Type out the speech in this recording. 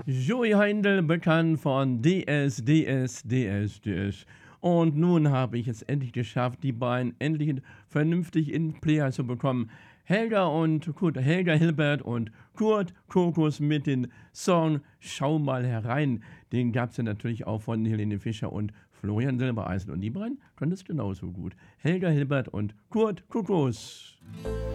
Joey Heindl, bekannt von DS. Und nun habe ich es endlich geschafft, die beiden endlich vernünftig in Player zu bekommen. Helga Hilbert und Kurt Kokos mit dem Song Schau mal herein. Den gab es ja natürlich auch von Helene Fischer und Florian Silbereisen. Und die beiden können es genauso gut. Helga Hilbert und Kurt Kokos.